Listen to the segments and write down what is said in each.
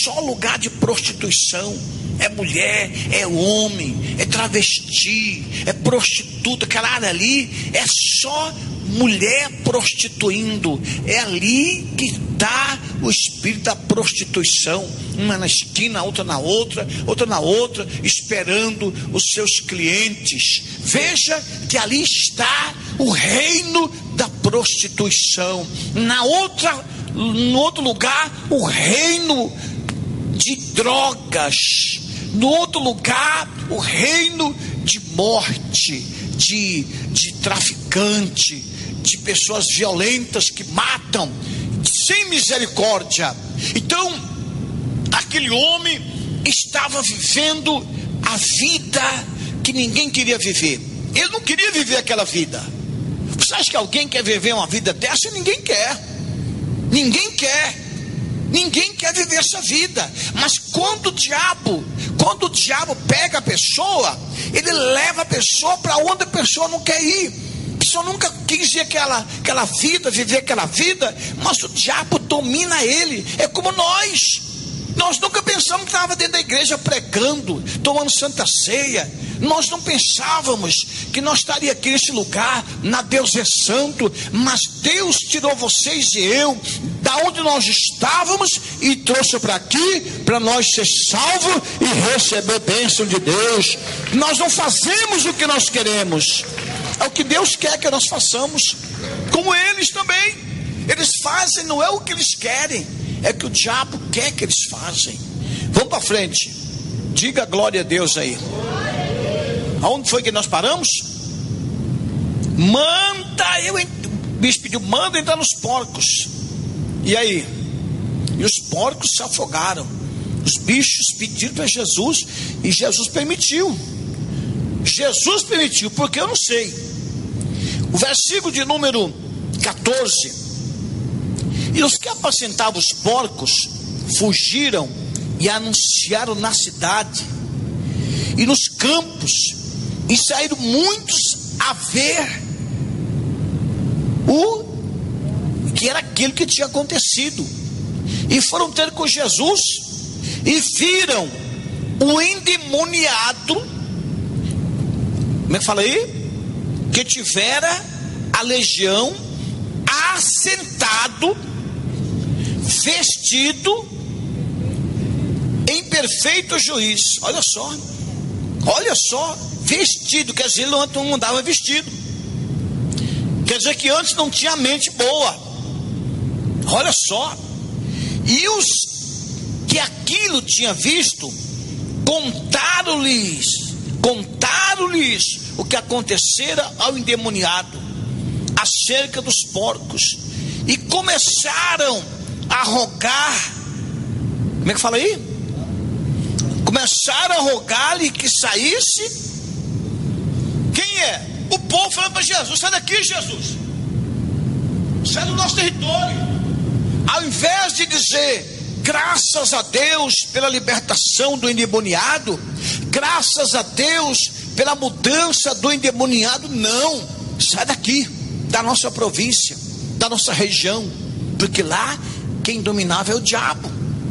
só lugar de prostituição. É mulher, é homem, é travesti, é prostituta. Aquela área ali é só mulher prostituindo. É ali que está o espírito da prostituição. Uma na esquina, outra na outra, outra na outra, esperando os seus clientes. Veja que ali está o reino da prostituição. No outro lugar, o reino de drogas. No outro lugar, o reino de morte, de traficante, de pessoas violentas que matam sem misericórdia. Então, aquele homem estava vivendo a vida que ninguém queria viver. Ele não queria viver aquela vida. Você acha que alguém quer viver uma vida dessa? Ninguém quer. Ninguém quer. Ninguém quer viver essa vida. Mas quando o diabo pega a pessoa, ele leva a pessoa para onde a pessoa não quer ir. A pessoa nunca quis ir aquela vida, viver aquela vida, mas o diabo domina ele. É como nós nunca pensamos que estava dentro da igreja pregando, tomando santa ceia. Nós não pensávamos que nós estaríamos aqui nesse lugar, na Deus é Santo. Mas Deus tirou vocês e eu da onde nós estávamos e trouxe para aqui, para nós ser salvos e receber bênção de Deus. Nós não fazemos o que nós queremos, é o que Deus quer que nós façamos. Como eles também, eles fazem, não é o que eles querem, é o que o diabo quer que eles fazem. Vamos para frente, diga glória a Deus aí. Aonde foi que nós paramos? O bicho pediu, manda entrar nos porcos. E aí? E os porcos se afogaram. Os bichos pediram para Jesus e Jesus permitiu. Jesus permitiu, porque eu não sei. O versículo de número 14: e os que apacentavam os porcos fugiram e anunciaram na cidade e nos campos, e saíram muitos a ver o que era aquilo que tinha acontecido, e foram ter com Jesus e viram o endemoniado, como é que fala aí? Que tivera a legião, assentado, vestido em perfeito juízo. Olha só, vestido, quer dizer, ele não andava vestido, quer dizer que antes não tinha mente boa. Olha só, e os que aquilo tinha visto, contaram-lhes o que acontecera ao endemoniado acerca dos porcos, e começaram a rogar. Como é que fala aí? Começaram a rogar-lhe que saísse. Quem é? O povo falando para Jesus: sai daqui, Jesus, sai do nosso território. Ao invés de dizer graças a Deus pela libertação do endemoniado, graças a Deus pela mudança do endemoniado, não, sai daqui, da nossa província, da nossa região, porque lá quem dominava é o diabo.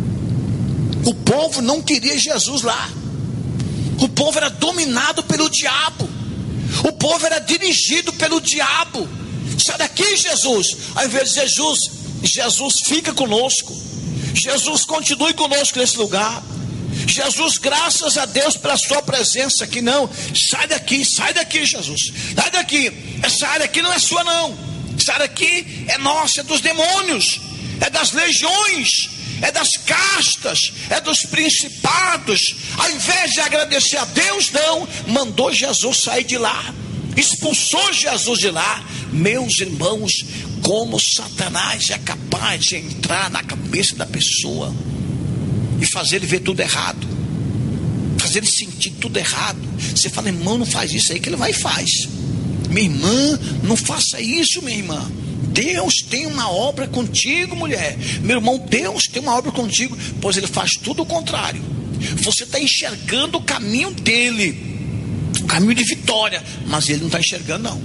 O povo não queria Jesus lá. O povo era dominado pelo diabo. O povo era dirigido pelo diabo. Sai daqui, Jesus. Ao invés de Jesus fica conosco. Jesus continue conosco nesse lugar. Jesus, graças a Deus pela sua presença aqui. Não, sai daqui, Jesus, sai daqui. Essa área aqui não é sua, não. Essa área aqui é nossa, é dos demônios, é das legiões, é das castas, é dos principados. Ao invés de agradecer a Deus, não, mandou Jesus sair de lá, expulsou Jesus de lá. Meus irmãos, como Satanás é capaz de entrar na cabeça da pessoa e fazer ele ver tudo errado, fazer ele sentir tudo errado. Você fala: irmão, não faz isso aí, que ele vai e faz. Minha irmã, não faça isso, minha irmã. Deus tem uma obra contigo, mulher. Meu irmão, Deus tem uma obra contigo. Pois ele faz tudo o contrário. Você está enxergando o caminho dele, o caminho de vitória, mas ele não está enxergando, não.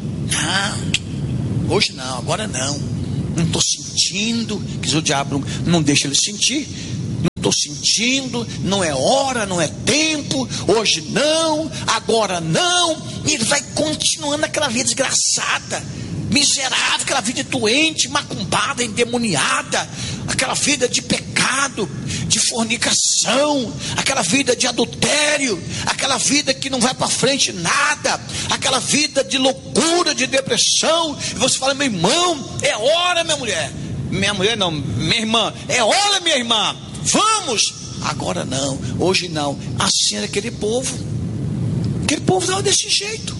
Não, hoje não, agora não. Não estou sentindo. Que o diabo não deixa ele sentir. não estou sentindo, não é hora, não é tempo, hoje não, agora não. E ele vai continuando aquela vida desgraçada, miserável, aquela vida doente, macumbada, endemoniada, aquela vida de pecado, de fornicação, aquela vida de adultério, aquela vida que não vai para frente nada, aquela vida de loucura, de depressão. E você fala: meu irmão, é hora, minha mulher não, minha irmã, é hora, minha irmã, vamos. Agora não, hoje não. Assim era aquele povo estava desse jeito.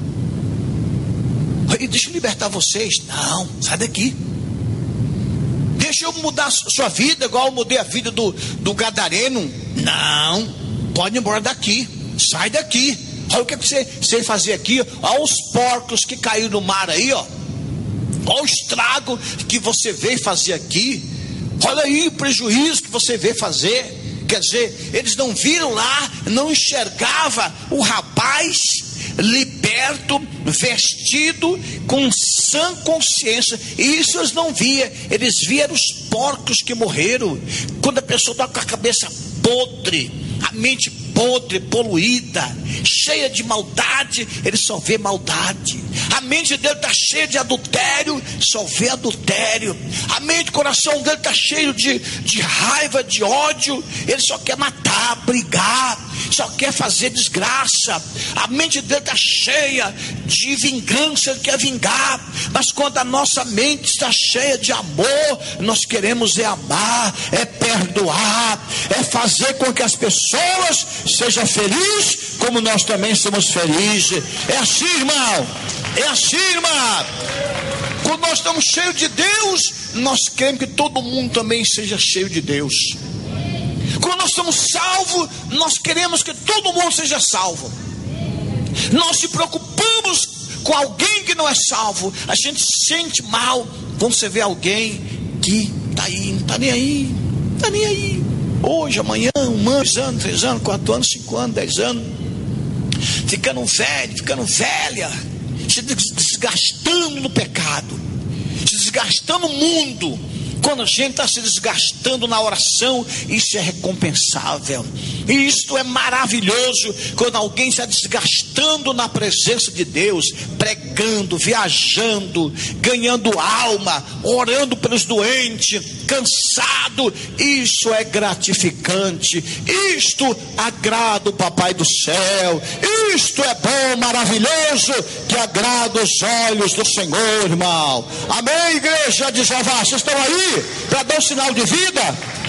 E deixa eu libertar vocês. Não, sai daqui. Deixa eu mudar a sua vida, igual eu mudei a vida do gadareno. Não, pode ir embora daqui. Sai daqui. Olha o que você fazer aqui. Olha os porcos que caíram no mar aí, ó. Olha o estrago que você veio fazer aqui. Olha aí o prejuízo que você veio fazer. Quer dizer, eles não viram lá, não enxergava o rapaz liberto, vestido com sã consciência. E isso eles não viam. Eles viam os porcos que morreram. Quando a pessoa está com a cabeça podre, a mente podre, poluída, cheia de maldade, ele só vê maldade. A mente dele está cheia de adultério, só vê adultério. A mente, o coração dele está cheio de raiva, de ódio. Ele só quer matar, brigar, só quer fazer desgraça. A mente dele está cheia de vingança, ele quer vingar. Mas quando a nossa mente está cheia de amor, nós queremos é amar, é perdoar, é fazer com que as pessoas sejam felizes como nós também somos felizes. É assim, irmão, é assim, irmã. Quando nós estamos cheios de Deus, nós queremos que todo mundo também seja cheio de Deus. Quando nós estamos salvos, nós queremos que todo mundo seja salvo. Nós se preocupamos com alguém que não é salvo, a gente se sente mal quando você vê alguém que está aí, não está nem aí, está nem aí. Hoje, amanhã, 1 ano, 2 anos, 3 anos, 4 anos, 5 anos, 10 anos, ficando velho, ficando velha, se desgastando no pecado, se desgastando no mundo. Quando a gente está se desgastando na oração, isso é recompensável. E isto é maravilhoso. Quando alguém está desgastando na presença de Deus, pregando, viajando, ganhando alma, orando pelos doentes, cansado, isso é gratificante. Isto agrada o Papai do céu. Isto é bom, maravilhoso, que agrada os olhos do Senhor, irmão. Amém, igreja de Jeová? Vocês estão aí para dar um sinal de vida?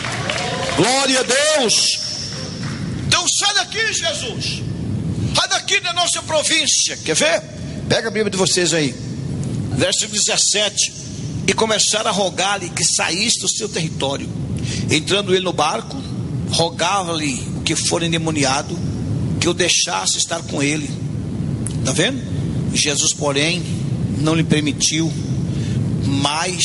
Glória a Deus. Então sai daqui, Jesus, sai daqui da nossa província. Quer ver? Pega a Bíblia de vocês aí, verso 17. E começaram a rogar-lhe que saísse do seu território. Entrando ele no barco, rogava-lhe o que for endemoniado que o deixasse estar com ele. Está vendo? Jesus, porém, não lhe permitiu, mas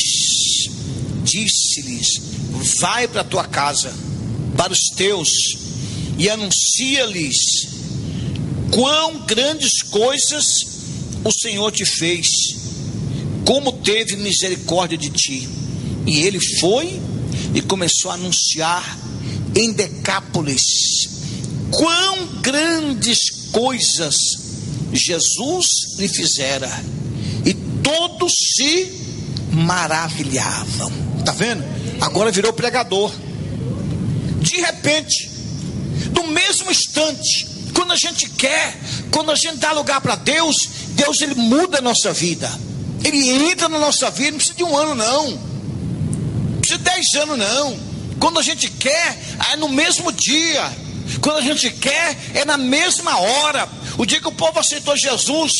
disse-lhes: vai para a tua casa, para os teus, e anuncia-lhes quão grandes coisas o Senhor te fez, como teve misericórdia de ti. E ele foi e começou a anunciar em Decápolis quão grandes coisas Jesus lhe fizera, e todos se maravilhavam. Está vendo? Agora virou pregador. De repente, no mesmo instante, quando a gente quer, quando a gente dá lugar para Deus, Deus ele muda a nossa vida. Ele entra na nossa vida. Não precisa de 1 ano não, não precisa de 10 anos não. Quando a gente quer, é no mesmo dia. Quando a gente quer, é na mesma hora. O dia que o povo aceitou Jesus,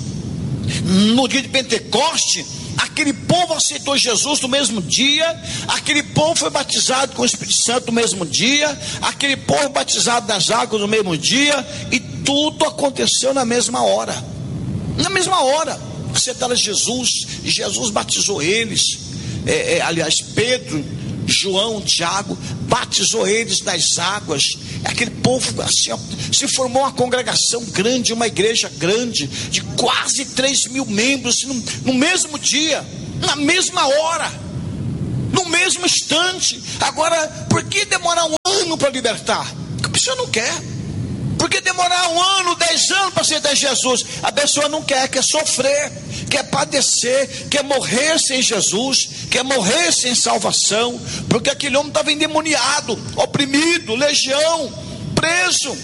no dia de Pentecoste, aquele povo aceitou Jesus no mesmo dia. Aquele povo foi batizado com o Espírito Santo no mesmo dia. Aquele povo batizado nas águas no mesmo dia. E tudo aconteceu na mesma hora. Na mesma hora aceitaram Jesus, e Jesus batizou eles. Aliás, Pedro, João, Tiago, batizou eles nas águas. Aquele povo assim, ó, se formou uma congregação grande, uma igreja grande, de quase 3.000 membros, no mesmo dia, na mesma hora, no mesmo instante. Agora, por que demorar um ano para libertar? Porque a pessoa não quer. Por que demorar 1 ano, 10 anos para aceitar Jesus? A pessoa não quer sofrer, quer padecer, quer morrer sem Jesus, quer morrer sem salvação, porque aquele homem estava endemoniado, oprimido, legião, preso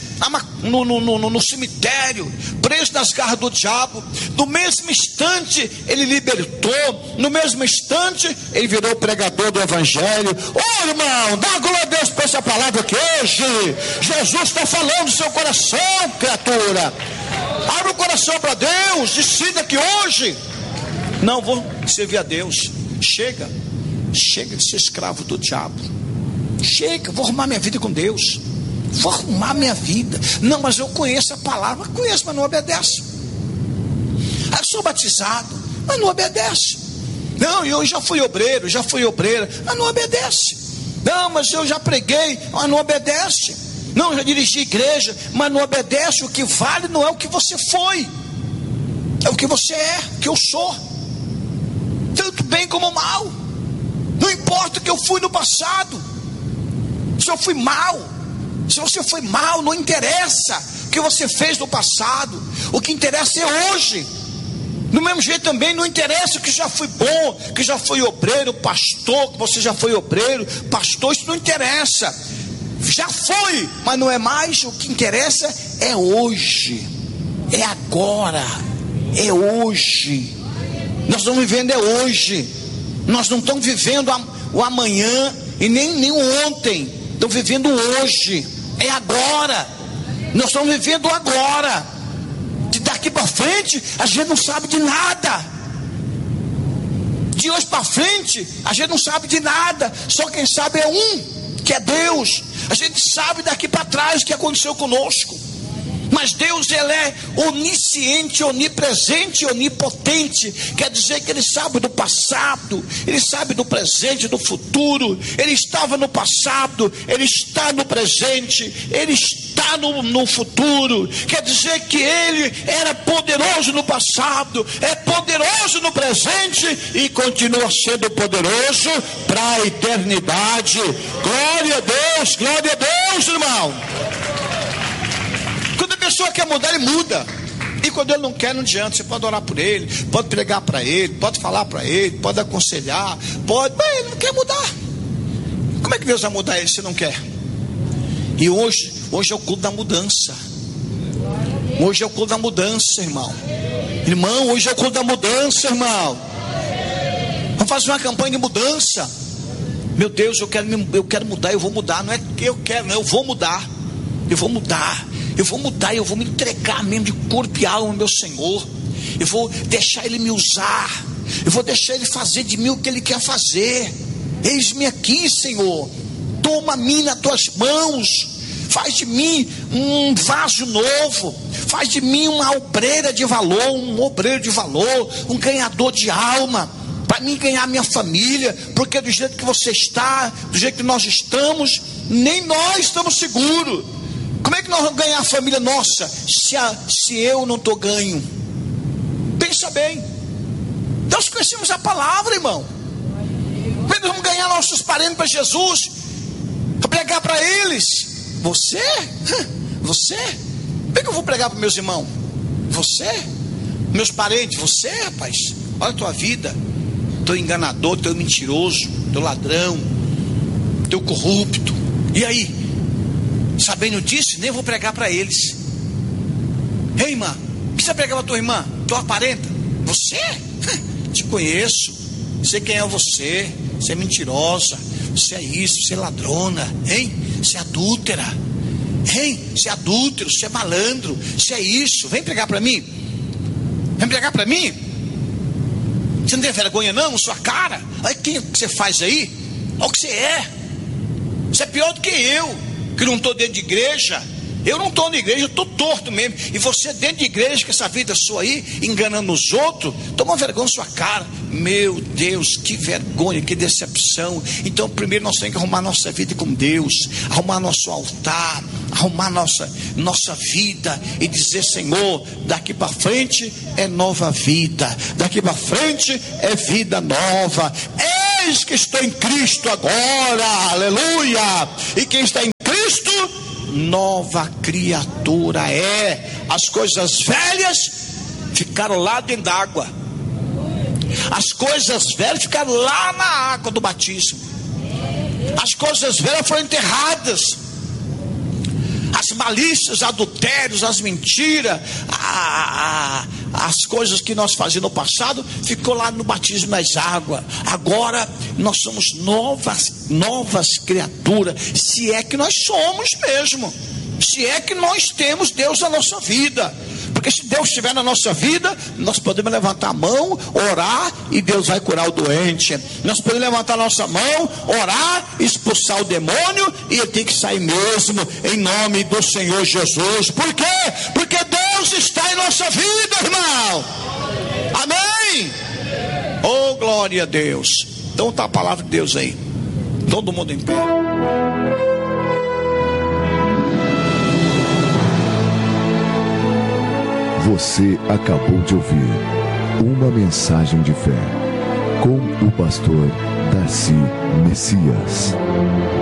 no cemitério, preso nas garras do diabo. No mesmo instante ele libertou, no mesmo instante ele virou pregador do evangelho. Ô irmão, dá glória a Deus por essa palavra que hoje Jesus está falando no seu coração, criatura. Abra o coração para Deus, decida que hoje não vou servir a Deus. Chega de ser escravo do diabo. Chega, vou arrumar minha vida com Deus. Vou arrumar minha vida. Não, mas eu conheço a palavra. Conheço, mas não obedece. Eu sou batizado, mas não obedece. Não, eu já fui obreiro, já fui obreira, mas não obedece. Não, mas eu já preguei, mas não obedece. Não, já dirigi igreja, mas não obedece. O que vale não é o que você foi, é o que você é, o que eu sou, tanto bem como mal. Não importa o que eu fui no passado. Se eu fui mal, se você foi mal, não interessa o que você fez no passado. O que interessa é hoje. Do mesmo jeito também não interessa que já fui bom, que já fui obreiro, pastor, que você já foi obreiro, pastor, isso não interessa. Já foi, mas não é mais. O que interessa é hoje, é agora, é hoje. Nós estamos vivendo é hoje. Nós não estamos vivendo o amanhã e nem o ontem. Estamos vivendo hoje, é agora. Nós estamos vivendo agora. De daqui para frente a gente não sabe de nada. De hoje para frente a gente não sabe de nada. Só quem sabe é um, que é Deus. A gente sabe daqui para trás o que aconteceu conosco. Mas Deus, Ele é onisciente, onipresente e onipotente. Quer dizer que Ele sabe do passado, Ele sabe do presente e do futuro. Ele estava no passado, Ele está no presente, Ele está no futuro. Quer dizer que Ele era poderoso no passado, é poderoso no presente e continua sendo poderoso para a eternidade. Glória a Deus, irmão. Quando a pessoa quer mudar, ele muda. E quando ele não quer, não adianta. Você pode orar por ele, pode pregar para ele, pode falar para ele, pode aconselhar, pode, mas ele não quer mudar. Como é que Deus vai mudar ele se não quer? E hoje é o culto da mudança. Hoje é o culto da mudança, irmão. Irmão, hoje é o culto da mudança, irmão. Vamos fazer uma campanha de mudança. Meu Deus, eu quero mudar, eu vou mudar. Não é que eu quero, não, eu vou mudar. Eu vou mudar, eu vou me entregar mesmo de corpo e alma ao meu Senhor. Eu vou deixar Ele me usar. Eu vou deixar Ele fazer de mim o que Ele quer fazer. Eis-me aqui, Senhor. Toma-me nas tuas mãos. Faz de mim um vaso novo. Faz de mim uma obreira de valor, um obreiro de valor, um ganhador de alma. Para mim ganhar minha família. Porque do jeito que você está, do jeito que nós estamos, nem nós estamos seguros. Como é que nós vamos ganhar a família nossa se eu não estou ganho? Pensa bem. Nós conhecemos a palavra, irmão. Como é que nós vamos ganhar nossos parentes para Jesus? Para pregar para eles? Você? Como é que eu vou pregar para meus irmãos? Você? Meus parentes? Você, rapaz? Olha a tua vida. Teu enganador, teu mentiroso, teu ladrão, teu corrupto. E aí? Sabendo disso, nem vou pregar para eles. Ei, irmã, o que você prega para tua irmã? Tua parenta? Você? Te conheço. Sei quem é você. Você é mentirosa. Você é isso, você é ladrona. Hein? Você é adúltera. Hein? Você é adúltero, você é malandro. Você é isso. Vem pregar para mim. Vem pregar para mim. Você não tem vergonha não, sua cara? Olha o que você faz aí. Olha o que você é. Você é pior do que eu, que não estou dentro de igreja. Eu não estou na igreja, eu estou torto mesmo. E você dentro de igreja, com essa vida sua aí, enganando os outros, toma vergonha na sua cara. Meu Deus, que vergonha, que decepção. Então primeiro nós temos que arrumar nossa vida com Deus, arrumar nosso altar, arrumar nossa vida e dizer: Senhor, daqui para frente é nova vida, daqui para frente é vida nova. eis que estou em Cristo agora, aleluia. E quem está em Cristo, nova criatura é. As coisas velhas ficaram lá dentro d'água. As coisas velhas ficaram lá na água do batismo. As coisas velhas foram enterradas. As malícias, adultérios, as mentiras, as coisas que nós fazíamos no passado, ficou lá no batismo nas águas. Agora nós somos novas criaturas. Se é que nós somos mesmo. Se é que nós temos Deus na nossa vida. Porque se Deus estiver na nossa vida, nós podemos levantar a mão, orar, e Deus vai curar o doente. Nós podemos levantar a nossa mão, orar, expulsar o demônio, e ele tem que sair mesmo, em nome do Senhor Jesus. Por quê? Porque Deus está em nossa vida, irmão. Amém? Oh, glória a Deus. Então está a palavra de Deus aí. Todo mundo em pé. Você acabou de ouvir uma mensagem de fé com o pastor Darcy Messias.